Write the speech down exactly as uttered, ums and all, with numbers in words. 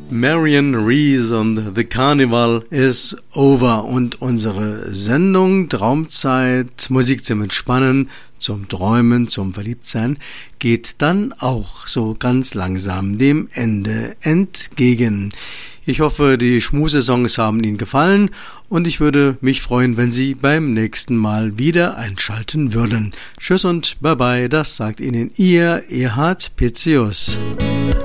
Marion Rees und The Carnival is Over. Und unsere Sendung Traumzeit, Musik zum Entspannen, zum Träumen, zum Verliebtsein, geht dann auch so ganz langsam dem Ende entgegen. Ich hoffe, die Schmusesongs haben Ihnen gefallen und ich würde mich freuen, wenn Sie beim nächsten Mal wieder einschalten würden. Tschüss und Bye-bye, das sagt Ihnen Ihr Erhard Pezius.